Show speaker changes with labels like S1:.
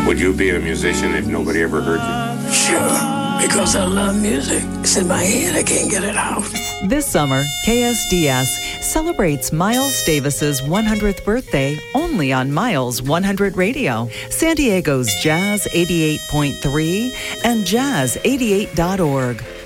S1: Would you be a musician if nobody ever heard you?
S2: Sure, because I love music. It's in my head, I can't get it out.
S3: This summer, KSDS celebrates Miles Davis's 100th birthday only on Miles 100 Radio, San Diego's Jazz 88.3 and Jazz88.org.